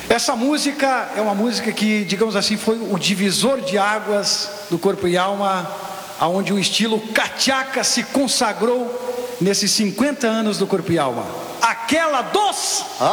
Essa música é uma música que, digamos assim, foi o divisor de águas do Corpo e Alma, aonde o estilo cachaca se consagrou nesses 50 anos do Corpo e Alma. Aquela dos...